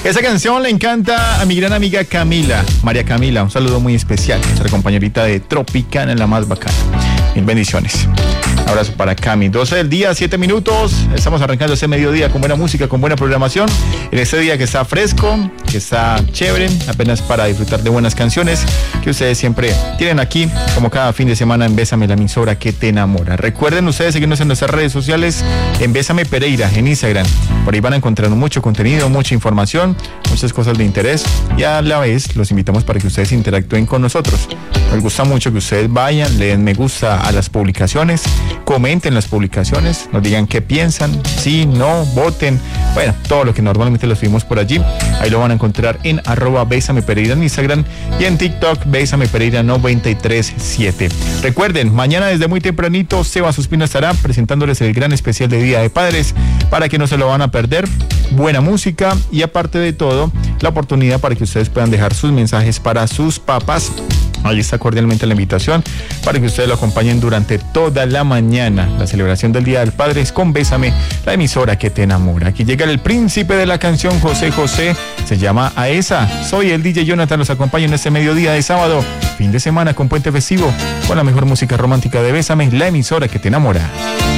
Esa canción le encanta a mi gran amiga Camila, María Camila, un saludo muy especial, nuestra compañerita de Tropicana, la más bacana. Mil bendiciones. Abrazo para Cami. 12 del día, 7 minutos. Estamos arrancando ese mediodía con buena música, con buena programación. En este día que está fresco, que está chévere, apenas para disfrutar de buenas canciones que ustedes siempre tienen aquí, como cada fin de semana en Bésame, la emisora que te enamora. Recuerden ustedes seguirnos en nuestras redes sociales, en Bésame Pereira, en Instagram. Por ahí van a encontrar mucho contenido, mucha información, muchas cosas de interés. Y a la vez los invitamos para que ustedes interactúen con nosotros. Nos gusta mucho que ustedes vayan, le den me gusta a las publicaciones, comenten las publicaciones, nos digan qué piensan, sí, no, voten, bueno, todo lo que normalmente los subimos por allí. Ahí lo van a encontrar en @BésamePereira en Instagram y en TikTok Bésame Pereira 937. Recuerden, mañana desde muy tempranito Seba Suspino estará presentándoles el gran especial de Día de Padres para que no se lo van a perder. Buena música y aparte de todo, la oportunidad para que ustedes puedan dejar sus mensajes para sus papás. Ahí está cordialmente la invitación para que ustedes lo acompañen durante toda la mañana. La celebración del Día del Padre es con Bésame, la emisora que te enamora. Aquí llega el príncipe de la canción, José José, se llama Aesa. Soy el DJ Jonathan, los acompaño en este mediodía de sábado, fin de semana con puente festivo, con la mejor música romántica de Bésame, la emisora que te enamora.